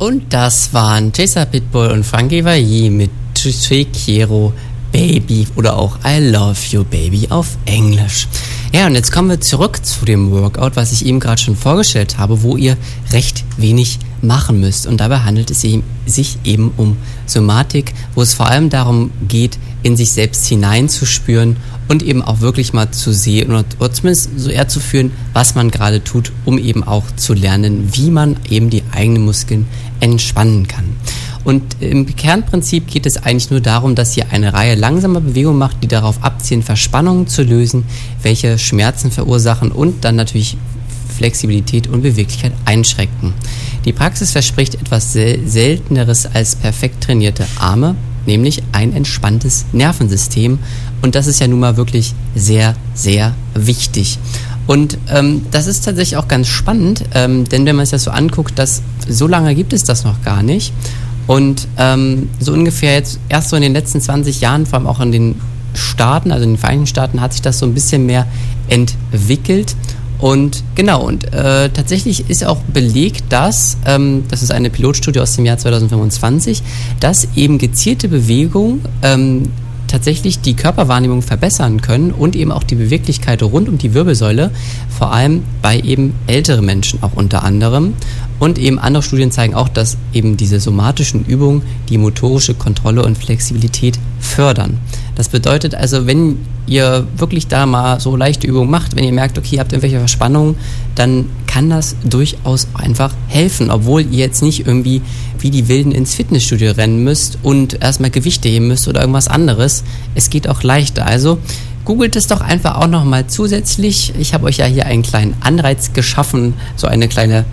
Und das waren Chaser Pitbull und Frankie Valli mit Te Quiero Baby oder auch I Love You Baby auf Englisch. Ja, und jetzt kommen wir zurück zu dem Workout, was ich eben gerade schon vorgestellt habe, wo ihr recht wenig machen müsst. Und dabei handelt es sich eben um Somatik, wo es vor allem darum geht, in sich selbst hineinzuspüren und eben auch wirklich mal zu sehen oder zumindest so eher zu fühlen, was man gerade tut, um eben auch zu lernen, wie man eben die eigenen Muskeln entspannen kann. Und im Kernprinzip geht es eigentlich nur darum, dass ihr eine Reihe langsamer Bewegungen macht, die darauf abzielen, Verspannungen zu lösen, welche Schmerzen verursachen und dann natürlich Flexibilität und Beweglichkeit einschränken. Die Praxis verspricht etwas Selteneres als perfekt trainierte Arme, nämlich ein entspanntes Nervensystem. Und das ist ja nun mal wirklich sehr, sehr wichtig. Und das ist tatsächlich auch ganz spannend, denn wenn man sich das so anguckt, so lange gibt es das noch gar nicht. Und so ungefähr jetzt erst so in den letzten 20 Jahren, vor allem auch in den Staaten, also in den Vereinigten Staaten, hat sich das so ein bisschen mehr entwickelt. Und genau, und tatsächlich ist auch belegt, dass, das ist eine Pilotstudie aus dem Jahr 2025, dass eben gezielte Bewegungen tatsächlich die Körperwahrnehmung verbessern können und eben auch die Beweglichkeit rund um die Wirbelsäule, vor allem bei eben älteren Menschen auch unter anderem. Und eben andere Studien zeigen auch, dass eben diese somatischen Übungen die motorische Kontrolle und Flexibilität fördern. Das bedeutet also, wenn ihr wirklich da mal so leichte Übungen macht, wenn ihr merkt, okay, ihr habt irgendwelche Verspannungen, dann kann das durchaus einfach helfen, obwohl ihr jetzt nicht irgendwie wie die Wilden ins Fitnessstudio rennen müsst und erstmal Gewichte heben müsst oder irgendwas anderes. Es geht auch leichter. Also googelt es doch einfach auch nochmal zusätzlich. Ich habe euch ja hier einen kleinen Anreiz geschaffen, so eine kleine,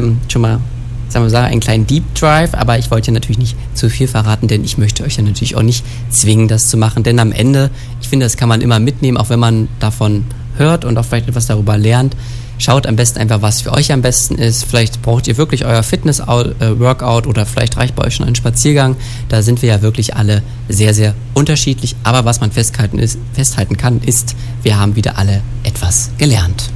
einen kleinen Deep Drive, aber ich wollte natürlich nicht zu viel verraten, denn ich möchte euch ja natürlich auch nicht zwingen, das zu machen, denn am Ende, ich finde, das kann man immer mitnehmen, auch wenn man davon hört und auch vielleicht etwas darüber lernt. Schaut am besten einfach, was für euch am besten ist. Vielleicht braucht ihr wirklich euer Fitness-Workout oder vielleicht reicht bei euch schon ein Spaziergang. Da sind wir ja wirklich alle sehr, sehr unterschiedlich. Aber was man festhalten kann, ist, wir haben wieder alle etwas gelernt.